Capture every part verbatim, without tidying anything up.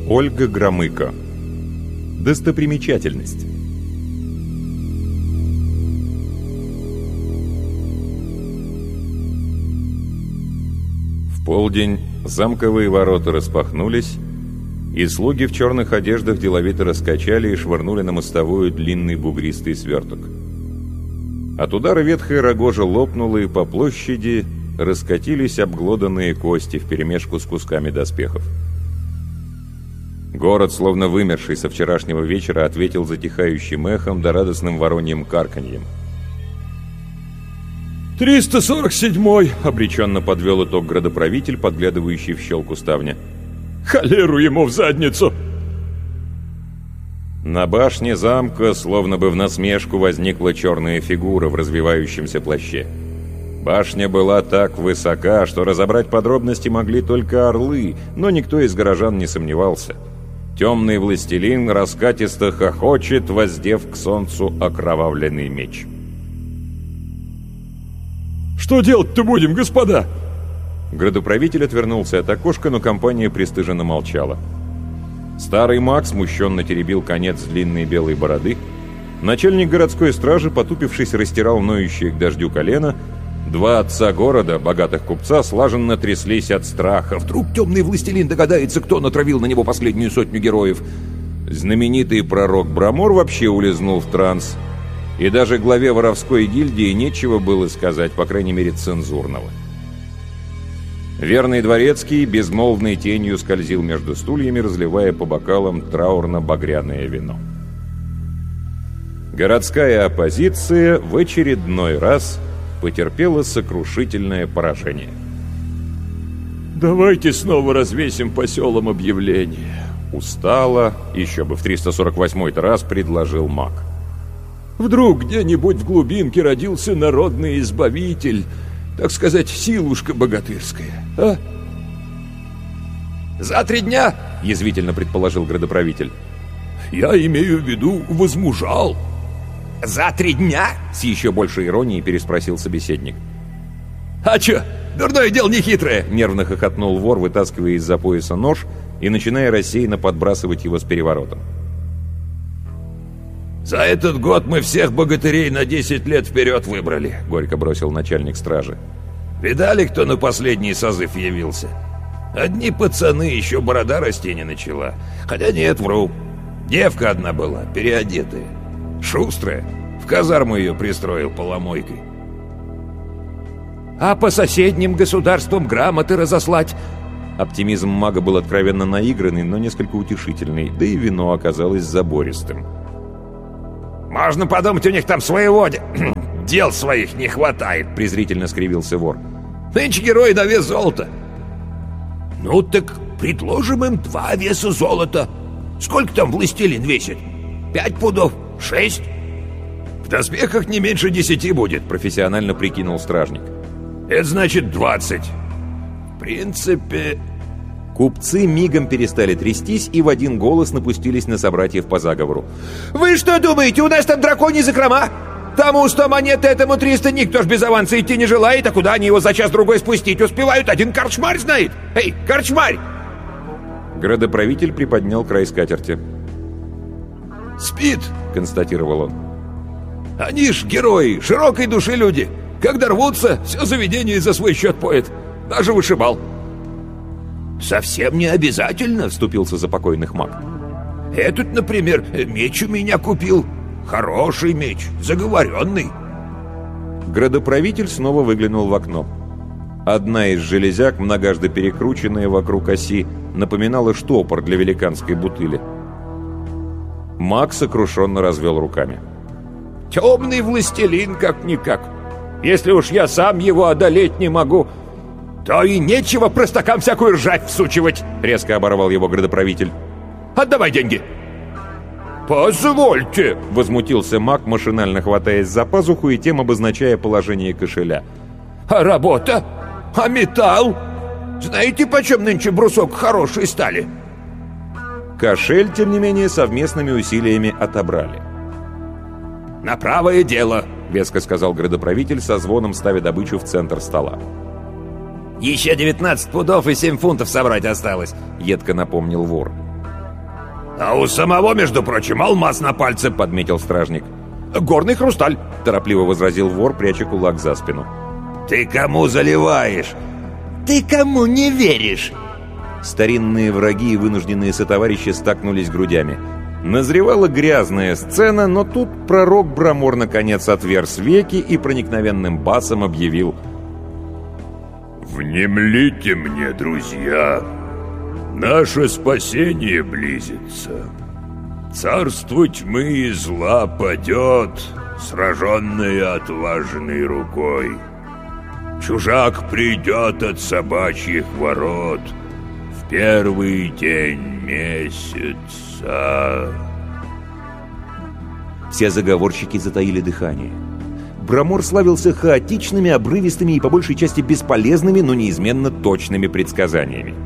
Ольга Громыко. Достопримечательность. В полдень замковые ворота распахнулись, и слуги в черных одеждах деловито раскачали и швырнули на мостовую длинный бугристый сверток. От удара ветхая рогожа лопнула, и по площади раскатились обглоданные кости вперемешку с кусками доспехов. Город, словно вымерший со вчерашнего вечера, ответил затихающим эхом да радостным вороньим карканьем. «триста сорок седьмой!» — обреченно подвел итог градоправитель, подглядывающий в щелку ставня. «Холеру ему в задницу!» На башне замка, словно бы в насмешку, возникла черная фигура в развивающемся плаще. Башня была так высока, что разобрать подробности могли только орлы, но никто из горожан не сомневался. Темный властелин раскатисто хохочет, воздев к солнцу окровавленный меч. «Что делать-то будем, господа?» Градоправитель отвернулся от окошка, но компания пристыженно молчала. Старый маг смущенно теребил конец длинной белой бороды. Начальник городской стражи, потупившись, растирал ноющие к дождю колено. Два отца города, богатых купца, слаженно тряслись от страха. Вдруг темный властелин догадается, кто натравил на него последнюю сотню героев. Знаменитый пророк Брамор вообще улизнул в транс. И даже главе воровской гильдии нечего было сказать, по крайней мере, цензурного. Верный дворецкий безмолвной тенью скользил между стульями, разливая по бокалам траурно-багряное вино. Городская оппозиция в очередной раз потерпела сокрушительное поражение. «Давайте снова развесим по селам объявление», — устало, еще бы в триста сорок восьмой-то раз предложил маг. «Вдруг где-нибудь в глубинке родился народный избавитель, так сказать, силушка богатырская, а?» «За три дня», — язвительно предположил градоправитель. «Я имею в виду, возмужал». «За три дня?» — с еще большей иронией переспросил собеседник. «А чё, дурное дело не хитрое!» — нервно хохотнул вор, вытаскивая из-за пояса нож и начиная рассеянно подбрасывать его с переворотом. «За этот год мы всех богатырей на десять лет вперед выбрали», — горько бросил начальник стражи. «Видали, кто на последний созыв явился? Одни пацаны, еще борода расти не начала. Хотя нет, вру. Девка одна была, переодетая. Шустрая. В казарму ее пристроил поломойкой». «А по соседним государствам грамоты разослать?» Оптимизм мага был откровенно наигранный, но несколько утешительный, да и вино оказалось забористым. «Можно подумать, у них там своего де... дел своих не хватает», — презрительно скривился вор. «Нынче герои на вес золота». «Ну так предложим им два веса золота. Сколько там властелин весит? Пять пудов? Шесть?» «В доспехах не меньше десяти будет», — профессионально прикинул стражник. «Это значит двадцать. В принципе...» Купцы мигом перестали трястись и в один голос напустились на собратьев по заговору. «Вы что думаете, у нас там драконьи закрома? Тому сто монет, этому триста, никто ж без аванса идти не желает, а куда они его за час-другой спустить успевают, один корчмарь знает. Эй, корчмарь!» Градоправитель приподнял край скатерти. «Спит», — констатировал он. «Они ж герои, широкой души люди. Когда рвутся, все заведение за свой счет поет. Даже вышибал». «Совсем не обязательно», — вступился за покойных маг. «Этот, например, меч у меня купил. Хороший меч, заговоренный». Градоправитель снова выглянул в окно. Одна из железяк, многожды перекрученная вокруг оси, напоминала штопор для великанской бутыли. Маг сокрушенно развел руками. «Темный властелин как-никак. Если уж я сам его одолеть не могу, то и нечего простакам всякую ржать всучивать», — резко оборвал его градоправитель. «Отдавай деньги». «Позвольте», — возмутился маг, машинально хватаясь за пазуху и тем обозначая положение кошеля. «А работа? А металл? Знаете, почем нынче брусок хороший стали?» Кошель, тем не менее, совместными усилиями отобрали. «На правое дело», — веско сказал градоправитель, со звоном ставя добычу в центр стола. «Еще девятнадцать пудов и семь фунтов собрать осталось», — едко напомнил вор. «А у самого, между прочим, алмаз на пальце», — подметил стражник. «Горный хрусталь», — торопливо возразил вор, пряча кулак за спину. «Ты кому заливаешь? Ты кому не веришь?» Старинные враги и вынужденные сотоварищи стакнулись грудями. Назревала грязная сцена, но тут пророк Брамор наконец отверз веки и проникновенным басом объявил: «Внемлите мне, друзья, наше спасение близится. Царство тьмы и зла падет, сраженное отважной рукой. Чужак придет от собачьих ворот в первый день месяца». Все заговорщики затаили дыхание. Брамор славился хаотичными, обрывистыми и по большей части бесполезными, но неизменно точными предсказаниями.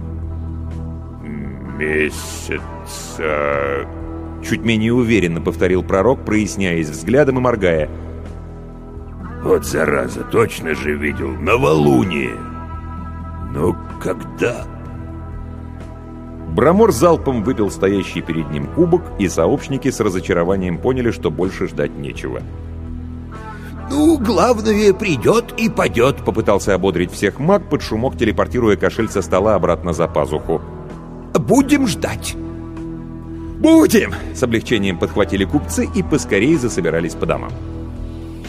«Месяца...» Чуть менее уверенно повторил пророк, проясняясь взглядом и моргая. «Вот зараза, точно же видел, новолуние! Ну, когда?» Брамор залпом выпил стоящий перед ним кубок, и сообщники с разочарованием поняли, что больше ждать нечего. «Ну, главное, придет и падет», — попытался ободрить всех маг, под шумок телепортируя кошель со стола обратно за пазуху. «Будем ждать». «Будем!» — с облегчением подхватили купцы и поскорее засобирались по домам.